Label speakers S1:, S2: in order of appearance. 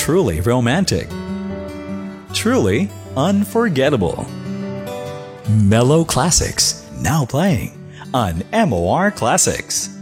S1: truly romantic. Truly unforgettable. Mellow classics, now playing on MOR Classics.